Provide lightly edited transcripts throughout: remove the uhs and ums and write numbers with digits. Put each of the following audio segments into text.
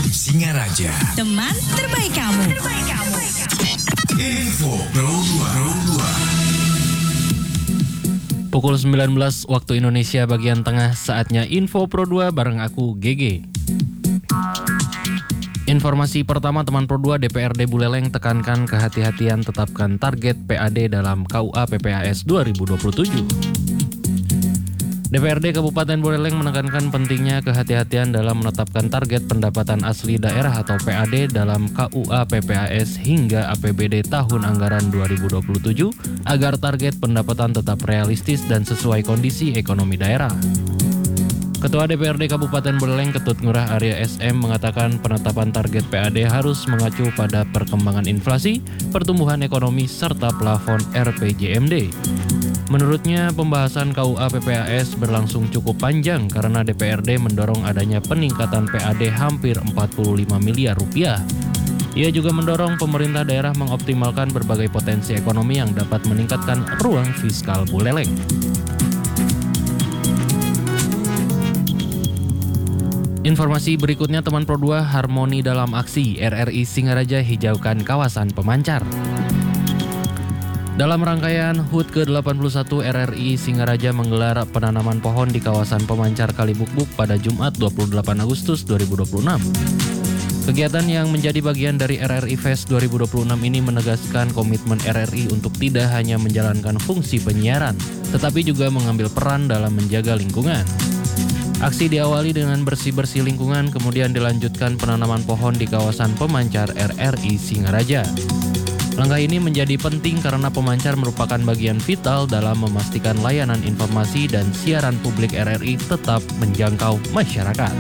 Singaraja. Teman terbaik kamu. Info Pro 2. Pukul 19 waktu Indonesia bagian tengah, saatnya Info Pro 2 bareng aku GG. Informasi pertama teman Pro 2, DPRD Buleleng tekankan kehati-hatian tetapkan target PAD dalam KUA PPAS 2027. DPRD Kabupaten Buleleng menekankan pentingnya kehati-hatian dalam menetapkan target pendapatan asli daerah atau PAD dalam KUA PPAS hingga APBD tahun anggaran 2027 agar target pendapatan tetap realistis dan sesuai kondisi ekonomi daerah. Ketua DPRD Kabupaten Buleleng Ketut Ngurah Arya SM mengatakan penetapan target PAD harus mengacu pada perkembangan inflasi, pertumbuhan ekonomi, serta plafon RPJMD. Menurutnya, pembahasan KUA PPAS berlangsung cukup panjang karena DPRD mendorong adanya peningkatan PAD hampir 45 miliar rupiah. Ia juga mendorong pemerintah daerah mengoptimalkan berbagai potensi ekonomi yang dapat meningkatkan ruang fiskal Buleleng. Informasi berikutnya teman Pro 2, harmoni dalam aksi, RRI Singaraja hijaukan kawasan pemancar. Dalam rangkaian HUT ke-81, RRI Singaraja menggelar penanaman pohon di kawasan pemancar Kalibukbuk pada Jumat 28 Agustus 2026. Kegiatan yang menjadi bagian dari RRI Fest 2026 ini menegaskan komitmen RRI untuk tidak hanya menjalankan fungsi penyiaran, tetapi juga mengambil peran dalam menjaga lingkungan. Aksi diawali dengan bersih-bersih lingkungan, kemudian dilanjutkan penanaman pohon di kawasan pemancar RRI Singaraja. Langkah ini menjadi penting karena pemancar merupakan bagian vital dalam memastikan layanan informasi dan siaran publik RRI tetap menjangkau masyarakat.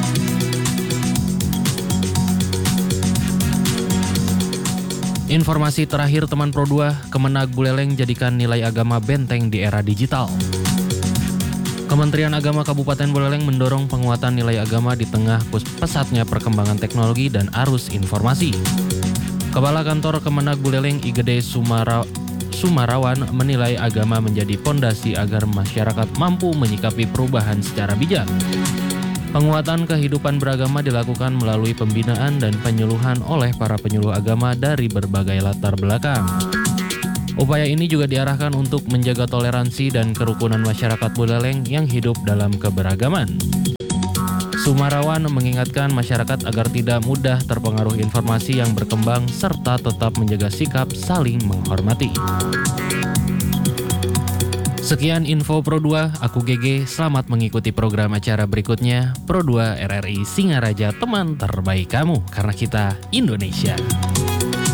Informasi terakhir teman Pro 2, Kemenag Buleleng jadikan nilai agama benteng di era digital. Kementerian Agama Kabupaten Buleleng mendorong penguatan nilai agama di tengah pesatnya perkembangan teknologi dan arus informasi. Kepala Kantor Kemenag Buleleng IGD Sumarawan menilai agama menjadi pondasi agar masyarakat mampu menyikapi perubahan secara bijak. Penguatan kehidupan beragama dilakukan melalui pembinaan dan penyuluhan oleh para penyuluh agama dari berbagai latar belakang. Upaya ini juga diarahkan untuk menjaga toleransi dan kerukunan masyarakat Buleleng yang hidup dalam keberagaman. Sumarawan mengingatkan masyarakat agar tidak mudah terpengaruh informasi yang berkembang serta tetap menjaga sikap saling menghormati. Sekian Info Pro 2, aku GG, selamat mengikuti program acara berikutnya. Pro 2 RRI Singaraja, teman terbaik kamu, karena kita Indonesia.